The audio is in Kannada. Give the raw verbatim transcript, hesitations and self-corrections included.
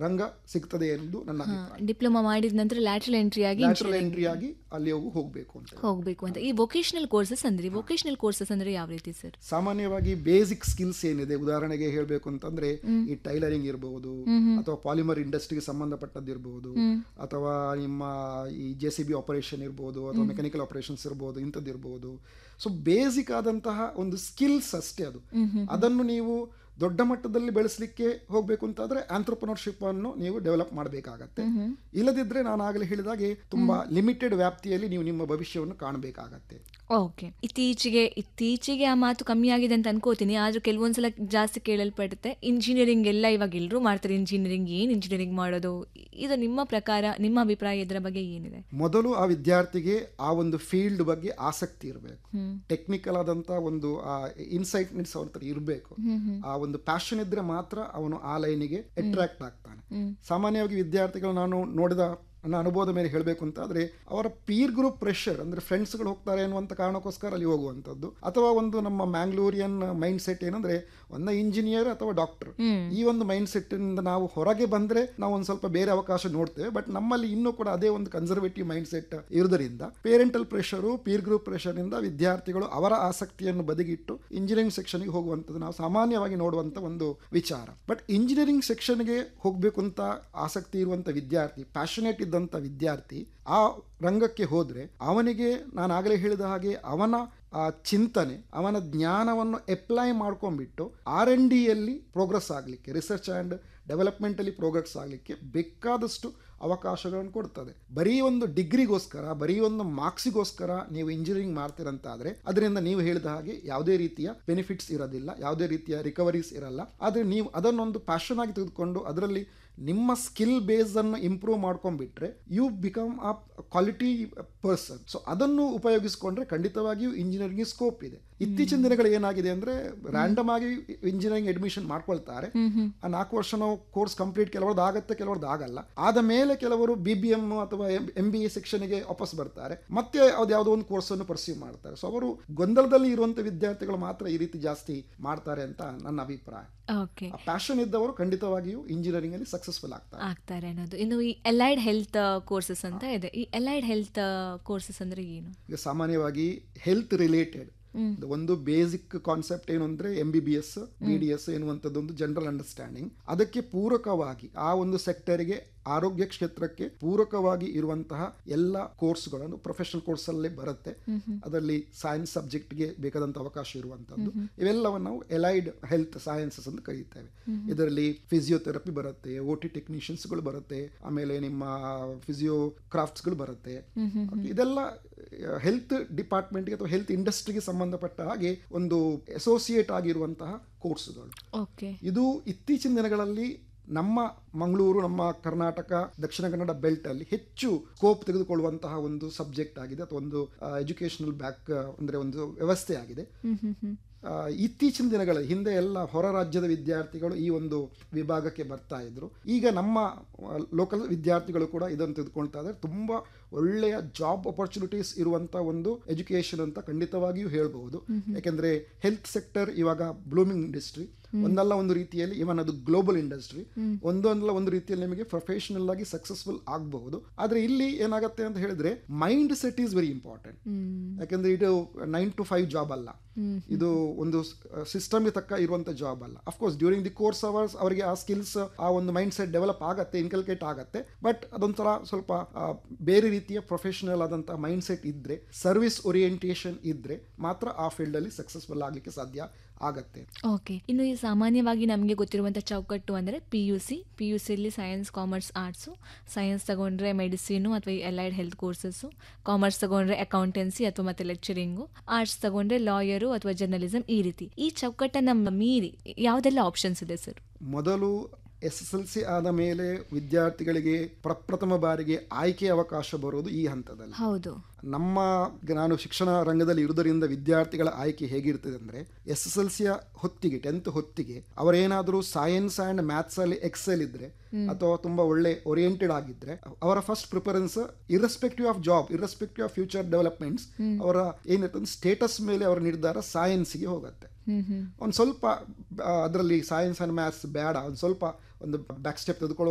ರಂಗ ಸಿಗ್ತದೆ ಎಂದು ನನ್ನ ಅಭಿಪ್ರಾಯ. ಡಿಪ್ಲೊಮಾ ಮಾಡಿದ ನಂತರ ಲ್ಯಾಟ್ರಲ್ ಎಂಟ್ರಿ ಆಗಿ ಲ್ಯಾಟ್ರಲ್ ಎಂಟ್ರಿ ಆಗಿ ಅಲ್ಲಿ ಹೋಗಬೇಕು ಅಂತ ಹೋಗಬೇಕು ಅಂತ. ಈ ವೊಕೇಶನಲ್ ಕೋರ್ಸಸ್ ಅಂದ್ರೆ ವೊಕೇಶನಲ್ ಕೋರ್ಸಸ್ ಅಂದ್ರೆ ಯಾವ ರೀತಿ ಸರ್? ಸಾಮಾನ್ಯವಾಗಿ ಬೇಸಿಕ್ ಸ್ಕಿಲ್ಸ್ ಏನಿದೆ, ಉದಾಹರಣೆಗೆ ಹೇಳಬೇಕು ಅಂತಂದ್ರೆ ಈ ಟೈಲರಿಂಗ್ ಇರಬಹುದು, ಅಥವಾ ಪಾಲಿಮರ್ ಇಂಡಸ್ಟ್ರಿಗೆ ಸಂಬಂಧಪಟ್ಟದ್ದು ಇರಬಹುದು, ಅಥವಾ ನಿಮ್ಮ ಈ ಜೆ ಸಿ ಬಿ ಆಪರೇಷನ್ ಇರಬಹುದು, ಅಥವಾ ಮೆಕ್ಯಾನಿಕಲ್ ಆಪರೇಷನ್ಸ್ ಇರಬಹುದು, ಇಂಥದ್ದು ಇರಬಹುದು. ಸೊ ಬೇಸಿಕ್ ಆದಂತಹ ಒಂದು ಸ್ಕಿಲ್ಸ್ ಅಷ್ಟೇ ಅದು. ಅದನ್ನು ನೀವು ದೊಡ್ಡ ಮಟ್ಟದಲ್ಲಿ ಬೆಳೆಸಲಿಕ್ಕೆ ಹೋಗ್ಬೇಕು ಅಂತಾದ್ರೆ ಆಂಟ್ರಪ್ರನರ್ಶಿಪ್ ಅನ್ನು ನೀವು ಡೆವಲಪ್ ಮಾಡಬೇಕಾಗತ್ತೆ. ಇಲ್ಲದಿದ್ರೆ ನಾನು ಆಗಲೇ ಹೇಳಿದಾಗೆ ತುಂಬಾ ಲಿಮಿಟೆಡ್ ವ್ಯಾಪ್ತಿಯಲ್ಲಿ ನೀವು ನಿಮ್ಮ ಭವಿಷ್ಯವನ್ನು ಕಾಣಬೇಕಾಗತ್ತೆ. ಓಕೆ, ಇತ್ತೀಚೆಗೆ ಇತ್ತೀಚೆಗೆ ಆ ಮಾತು ಕಮ್ಮಿ ಆಗಿದೆ ಅಂತ ಅನ್ಕೋತೀನಿ. ಆದ್ರೂ ಕೆಲವೊಂದ್ಸಲ ಜಾಸ್ತಿ ಕೇಳಲ್ಪಡುತ್ತೆ, ಇಂಜಿನಿಯರಿಂಗ್ ಎಲ್ಲ ಇವಾಗ ಎಲ್ಲರೂ ಮಾಡ್ತಾರೆ, ಇಂಜಿನಿಯರಿಂಗ್ ಏನ್ ಇಂಜಿನಿಯರಿಂಗ್ ಮಾಡೋದು? ಇದು ನಿಮ್ಮ ಪ್ರಕಾರ, ನಿಮ್ಮ ಅಭಿಪ್ರಾಯ ಇದರ ಬಗ್ಗೆ ಏನಿದೆ? ಮೊದಲು ಆ ವಿದ್ಯಾರ್ಥಿಗೆ ಆ ಒಂದು ಫೀಲ್ಡ್ ಬಗ್ಗೆ ಆಸಕ್ತಿ ಇರಬೇಕು, ಟೆಕ್ನಿಕಲ್ ಆದಂತ ಒಂದು ಇನ್ಸೈಟ್ನೆಸ್ ಅವ್ರ ಹತ್ರ ಇರಬೇಕು. ಆ ಒಂದು ಪ್ಯಾಷನ್ ಇದ್ರೆ ಮಾತ್ರ ಅವನು ಆ ಲೈನಿಗೆ ಅಟ್ರಾಕ್ಟ್ ಆಗ್ತಾನೆ. ಸಾಮಾನ್ಯವಾಗಿ ವಿದ್ಯಾರ್ಥಿಗಳು ನಾನು ನೋಡಿದ ನನ್ನ ಅನುಭವದ ಮೇಲೆ ಹೇಳಬೇಕು ಅಂತ ಆದ್ರೆ, ಅವರ ಪೀರ್ ಗ್ರೂಪ್ ಪ್ರೆಷರ್ ಅಂದ್ರೆ ಫ್ರೆಂಡ್ಸ್ಗಳು ಹೋಗ್ತಾರೆ ಅನ್ನುವಂಥ ಕಾರಣಕ್ಕೋಸ್ಕರ ಅಲ್ಲಿ ಹೋಗುವಂಥದ್ದು, ಅಥವಾ ಒಂದು ನಮ್ಮ ಮ್ಯಾಂಗ್ಳೂರಿಯನ್ ಮೈಂಡ್ ಸೆಟ್ ಏನಂದ್ರೆ ಒಂದ ಇಂಜಿನಿಯರ್ ಅಥವಾ ಡಾಕ್ಟರ್, ಈ ಒಂದು ಮೈಂಡ್ ಸೆಟ್ ಇಂದ ನಾವು ಹೊರಗೆ ಬಂದ್ರೆ ನಾವು ಒಂದು ಸ್ವಲ್ಪ ಬೇರೆ ಅವಕಾಶ ನೋಡ್ತೇವೆ. ಬಟ್ ನಮ್ಮಲ್ಲಿ ಇನ್ನೂ ಕೂಡ ಅದೇ ಒಂದು ಕನ್ಸರ್ವೇಟಿವ್ ಮೈಂಡ್ ಸೆಟ್ ಇರುವುದರಿಂದ parental pressure, peer group pressure ಇಂದ ವಿದ್ಯಾರ್ಥಿಗಳು ಅವರ ಆಸಕ್ತಿಯನ್ನು ಬದಿಗಿಟ್ಟು ಇಂಜಿನಿಯರಿಂಗ್ ಸೆಕ್ಷನ್ಗೆ ಹೋಗುವಂಥದ್ದು ನಾವು ಸಾಮಾನ್ಯವಾಗಿ ನೋಡುವಂತ ಒಂದು ವಿಚಾರ. ಬಟ್ ಇಂಜಿನಿಯರಿಂಗ್ ಸೆಕ್ಷನ್ಗೆ ಹೋಗ್ಬೇಕು ಅಂತ ಆಸಕ್ತಿ ಇರುವಂತ ವಿದ್ಯಾರ್ಥಿ, ಪ್ಯಾಷನೇಟ್ ಇದ್ದಂತ ವಿದ್ಯಾರ್ಥಿ ಆ ರಂಗಕ್ಕೆ ಹೋದ್ರೆ ಅವನಿಗೆ ನಾನು ಆಗಲೇ ಹೇಳಿದ ಹಾಗೆ ಅವನ ಆ ಚಿಂತನೆ, ಅವನ ಜ್ಞಾನವನ್ನು ಅಪ್ಲೈ ಮಾಡ್ಕೊಂಡ್ಬಿಟ್ಟು ಆರ್ ಎನ್ ಡಿಯಲ್ಲಿ ಪ್ರೋಗ್ರೆಸ್ ಆಗಲಿಕ್ಕೆ, ರಿಸರ್ಚ್ ಆ್ಯಂಡ್ ಡೆವಲಪ್ಮೆಂಟ್ ಅಲ್ಲಿ ಪ್ರೋಗ್ರೆಸ್ ಆಗಲಿಕ್ಕೆ ಬೇಕಾದಷ್ಟು ಅವಕಾಶಗಳನ್ನು ಕೊಡ್ತದೆ. ಬರೀ ಒಂದು ಡಿಗ್ರಿಗೋಸ್ಕರ, ಬರೀ ಒಂದು ಮಾರ್ಕ್ಸಿಗೋಸ್ಕರ ನೀವು ಇಂಜಿನಿಯರಿಂಗ್ ಮಾಡ್ತೀರಂತಾದ್ರೆ ಅದರಿಂದ ನೀವು ಹೇಳಿದ ಹಾಗೆ ಯಾವುದೇ ರೀತಿಯ ಬೆನಿಫಿಟ್ಸ್ ಇರೋದಿಲ್ಲ, ಯಾವುದೇ ರೀತಿಯ ರಿಕವರೀಸ್ ಇರಲ್ಲ. ಆದರೆ ನೀವು ಅದನ್ನೊಂದು ಪ್ಯಾಷನ್ ಆಗಿ ತೆಗೆದುಕೊಂಡು ಅದರಲ್ಲಿ ನಿಮ್ಮ ಸ್ಕಿಲ್ ಬೇಸ್ ಅನ್ನು improve ಮಾಡ್ಕೊಂಡ್ಬಿಟ್ರೆ you become a quality person. So ಅದನ್ನು ಉಪಯೋಗಿಸ್ಕೊಂಡ್ರೆ ಖಂಡಿತವಾಗಿಯೂ ಇಂಜಿನಿಯರಿಂಗ್ ಸ್ಕೋಪ್ ಇದೆ. ಇತ್ತೀಚಿನ ದಿನಗಳು ಏನಾಗಿದೆ ಅಂದ್ರೆ ರ್ಯಾಂಡಮ್ ಆಗಿ ಇಂಜಿನಿಯರಿಂಗ್ ಅಡ್ಮಿಷನ್ ಮಾಡ್ಕೊಳ್ತಾರೆ. ಆ ನಾಲ್ಕು ವರ್ಷ ನಾವು ಕೋರ್ಸ್ ಕಂಪ್ಲೀಟ್, ಕೆಲವರದ್ದು ಆಗತ್ತೆ, ಕೆಲವರದ್ದು ಆಗಲ್ಲ. ಆದ ಮೇಲೆ ಕೆಲವರು ಬಿ ಬಿ ಎಂ ಅಥವಾ ಎಂ ಬಿ ಎ ಸೆಕ್ಷನ್ಗೆ ವಾಪಸ್ ಬರ್ತಾರೆ, ಮತ್ತೆ ಅದ್ಯಾವುದೋ ಒಂದು ಕೋರ್ಸ್ ಅನ್ನು ಪರ್ಸ್ಯೂ ಮಾಡ್ತಾರೆ. ಸೊ ಅವರು ಗೊಂದಲದಲ್ಲಿ ಇರುವಂತ ವಿದ್ಯಾರ್ಥಿಗಳು ಮಾತ್ರ ಈ ರೀತಿ ಜಾಸ್ತಿ ಮಾಡ್ತಾರೆ ಅಂತ ನನ್ನ ಅಭಿಪ್ರಾಯ. ಪ್ಯಾಷನ್ ಇದ್ದವರು ಖಂಡಿತವಾಗಿಯೂ ಇಂಜಿನಿಯರಿಂಗ್ ಅಲ್ಲಿ ಸಕ್ಸಸ್ಫುಲ್ ಆಗ್ತಾರೆ ಆಗ್ತಾರೆ ಅನ್ನೋದು. ಇನ್ನು ಈ ಅಲೈಡ್ ಹೆಲ್ತ್ ಕೋರ್ಸಸ್ ಅಂತ ಇದೆ, ಈ ಅಲೈಡ್ ಹೆಲ್ತ್ ಕೋರ್ಸಸ್ ಅಂದ್ರೆ ಏನು? ಈಗ ಸಾಮಾನ್ಯವಾಗಿ ಹೆಲ್ತ್ ರಿಲೇಟೆಡ್ ಒಂದು ಬೇಸಿಕ್ ಕಾನ್ಸೆಪ್ಟ್ ಏನು ಅಂದ್ರೆ M B B S, B D S ಎನ್ನುವಂಥದ್ದು ಒಂದು ಜನರಲ್ ಅಂಡರ್ಸ್ಟ್ಯಾಂಡಿಂಗ್. ಅದಕ್ಕೆ ಪೂರಕವಾಗಿ ಆ ಒಂದು ಸೆಕ್ಟರ್ಗೆ, ಆರೋಗ್ಯ ಕ್ಷೇತ್ರಕ್ಕೆ ಪೂರಕವಾಗಿ ಇರುವಂತಹ ಎಲ್ಲ ಕೋರ್ಸ್ಗಳನ್ನು ಪ್ರೊಫೆಷನಲ್ ಕೋರ್ಸ್ ಅಲ್ಲೇ ಬರುತ್ತೆ. ಅದರಲ್ಲಿ ಸೈನ್ಸ್ ಸಬ್ಜೆಕ್ಟ್ಗೆ ಬೇಕಾದಂತ ಅವಕಾಶ ಇರುವಂತದ್ದು. ಇವೆಲ್ಲವನ್ನು ನಾವು ಎಲೈಡ್ ಹೆಲ್ತ್ ಸೈನ್ಸಸ್ ಅಂತ ಕರೀತೇವೆ. ಇದರಲ್ಲಿ ಫಿಸಿಯೋಥೆರಪಿ ಬರುತ್ತೆ, ಓ ಟಿ ಟೆಕ್ನಿಷಿಯನ್ಸ್ಗಳು ಬರುತ್ತೆ, ಆಮೇಲೆ ನಿಮ್ಮ ಫಿಸಿಯೋ ಕ್ರಾಫ್ಟ್ಸ್ಗಳು ಬರುತ್ತೆ. ಇದೆಲ್ಲ ಹೆಲ್ತ್ ಡಿಪಾರ್ಟ್ಮೆಂಟ್ಗೆ ಅಥವಾ ಹೆಲ್ತ್ ಇಂಡಸ್ಟ್ರಿಗೆ ಸಂಬಂಧಪಟ್ಟ ಹಾಗೆ ಒಂದು ಅಸೋಸಿಯೇಟ್ ಆಗಿರುವಂತಹ ಕೋರ್ಸ್ಗಳು. ಇದು ಇತ್ತೀಚಿನ ದಿನಗಳಲ್ಲಿ ನಮ್ಮ ಮಂಗಳೂರು, ನಮ್ಮ ಕರ್ನಾಟಕ, ದಕ್ಷಿಣ ಕನ್ನಡ ಬೆಲ್ಟ್ ಅಲ್ಲಿ ಹೆಚ್ಚು ಸ್ಕೋಪ್ ತೆಗೆದುಕೊಳ್ಳುವಂತಹ ಒಂದು ಸಬ್ಜೆಕ್ಟ್ ಆಗಿದೆ, ಅಥವಾ ಒಂದು ಎಜುಕೇಶನಲ್ ಬ್ಯಾಕ್ ಅಂದ್ರೆ ಒಂದು ವ್ಯವಸ್ಥೆ ಆಗಿದೆ. ಇತ್ತೀಚಿನ ದಿನಗಳ ಹಿಂದೆ ಎಲ್ಲ ಹೊರ ರಾಜ್ಯದ ವಿದ್ಯಾರ್ಥಿಗಳು ಈ ಒಂದು ವಿಭಾಗಕ್ಕೆ ಬರ್ತಾ ಇದ್ರು. ಈಗ ನಮ್ಮ ಲೋಕಲ್ ವಿದ್ಯಾರ್ಥಿಗಳು ಕೂಡ ಇದನ್ನು ತೆಗೆದುಕೊಳ್ತಾ ಇದ್ದಾರೆ. ತುಂಬಾ ಒಳ್ಳೆಯ ಜಾಬ್ ಅಪರ್ಚುನಿಟೀಸ್ ಇರುವಂತ ಒಂದು ಎಜುಕೇಶನ್ ಅಂತ ಖಂಡಿತವಾಗಿಯೂ ಹೇಳ್ಬಹುದು. ಯಾಕೆಂದ್ರೆ ಹೆಲ್ತ್ ಸೆಕ್ಟರ್ ಇವಾಗ ಬ್ಲೂಮಿಂಗ್ ಇಂಡಸ್ಟ್ರಿ, ಒಂದಲ್ಲ ಒಂದು ರೀತಿಯಲ್ಲಿ ಇವನ್ ಅದು ಗ್ಲೋಬಲ್ ಇಂಡಸ್ಟ್ರಿ, ಒಂದೊಂದಲ್ಲ ಒಂದು ರೀತಿಯಲ್ಲಿ ನಿಮಗೆ ಪ್ರೊಫೆಷನಲ್ ಆಗಿ ಸಕ್ಸಸ್ಫುಲ್ ಆಗಬಹುದು. ಆದ್ರೆ ಇಲ್ಲಿ ಏನಾಗುತ್ತೆ ಅಂತ ಹೇಳಿದ್ರೆ mind set is very important. ಯಾಕೆಂದ್ರೆ ಇದು ನೈನ್ ಟು ಫೈವ್ ಜಾಬ್ ಅಲ್ಲ, ಇದು ಒಂದು ಸಿಸ್ಟಮ್ಗೆ ತಕ್ಕ ಇರುವಂತ ಜಾಬ್ ಅಲ್ಲ. Of course during the course hours ಅವರಿಗೆ ಆ ಸ್ಕಿಲ್ಸ್, ಆ ಒಂದು ಮೈಂಡ್ ಸೆಟ್ ಡೆವಲಪ್ ಆಗತ್ತೆ, ಇನ್ಕಲ್ಕೇಟ್ ಆಗತ್ತೆ. ಬಟ್ ಅದೊಂಥರ ಸ್ವಲ್ಪ ಬೇರೆ ರೀತಿಯ ಪ್ರೊಫೆಷನಲ್ ಆದಂತಹ ಮೈಂಡ್ ಸೆಟ್ ಇದ್ರೆ, ಸರ್ವಿಸ್ ಓರಿಯೆಂಟೇಷನ್ ಇದ್ರೆ ಮಾತ್ರ ಆ ಫೀಲ್ಡ್ ಅಲ್ಲಿ ಸಕ್ಸಸ್ಫುಲ್ ಆಗಲಿಕ್ಕೆ ಸಾಧ್ಯ ಆಗತ್ತೆ. ಓಕೆ, ಇನ್ನು ಈ ಸಾಮಾನ್ಯವಾಗಿ ನಮಗೆ ಗೊತ್ತಿರುವಂತಹ ಚೌಕಟ್ಟು ಅಂದ್ರೆ P U C P U ಸಿಲಿ science, commerce, arts. Science ತಗೊಂಡ್ರೆ ಮೆಡಿಸಿನು ಅಥವಾ ಅಲೈಡ್ ಹೆಲ್ತ್ ಕೋರ್ಸಸ್ಸು, ಕಾಮರ್ಸ್ ತಗೊಂಡ್ರೆ ಅಕೌಂಟೆನ್ಸಿ ಅಥವಾ ಮತ್ತೆ ಲೆಕ್ಚರಿಂಗು, ಆರ್ಟ್ಸ್ ತಗೊಂಡ್ರೆ ಲಾಯರು ಅಥವಾ ಜರ್ನಲಿಸಂ. ಈ ರೀತಿ ಈ ಚೌಕಟ್ಟನ್ನ ಮೀರಿ ಯಾವುದೆಲ್ಲ ಆಪ್ಷನ್ಸ್ ಇದೆ ಸರ್? ಮೊದಲು ಎಸ್ ಎಸ್ ಎಲ್ ಸಿ ಆದ ಮೇಲೆ ವಿದ್ಯಾರ್ಥಿಗಳಿಗೆ ಪ್ರಪ್ರಥಮ ಬಾರಿಗೆ ಆಯ್ಕೆ ಅವಕಾಶ ಬರೋದು ಈ ಹಂತದಲ್ಲಿ. ಹೌದು. ನಮ್ಮ ನಾನು ಶಿಕ್ಷಣ ರಂಗದಲ್ಲಿ ಇರುವುದರಿಂದ ವಿದ್ಯಾರ್ಥಿಗಳ ಆಯ್ಕೆ ಹೇಗಿರ್ತದೆ ಅಂದ್ರೆ, ಎಸ್ ಎಸ್ ಎಲ್ ಸಿಯ ಹೊತ್ತಿಗೆ, ಟೆಂತ್ ಹೊತ್ತಿಗೆ ಅವರೇನಾದರೂ ಸೈನ್ಸ್ ಅಂಡ್ ಮ್ಯಾಥ್ಸ್ ಅಲ್ಲಿ ಎಕ್ಸೆಲ್ ಇದ್ರೆ ಅಥವಾ ತುಂಬಾ ಒಳ್ಳೆ ಓರಿಯೆಂಟೆಡ್ ಆಗಿದ್ರೆ, ಅವರ first preference irrespective of job, irrespective of future developments, ಅವರ ಏನಿರ್ತದೆ ಸ್ಟೇಟಸ್ ಮೇಲೆ ಅವರ ನಿರ್ಧಾರ ಸೈನ್ಸ್ಗೆ ಹೋಗುತ್ತೆ. ಒಂದು ಸ್ವಲ್ಪ ಅದರಲ್ಲಿ ಸೈನ್ಸ್ ಅಂಡ್ ಮ್ಯಾಥ್ಸ್ ಬೇಡ, ಒಂದು ಸ್ವಲ್ಪ ಒಂದು ಬ್ಯಾಕ್ ಸ್ಟೆಪ್ ತೆಗೆದುಕೊಳ್ಳುವ